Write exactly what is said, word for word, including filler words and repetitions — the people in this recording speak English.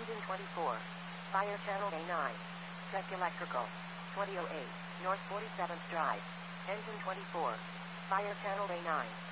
Engine twenty-four. Fire channel A nine. Trek Electrical. twenty oh eight. North forty-seventh Drive. Engine twenty-four. Fire channel A nine.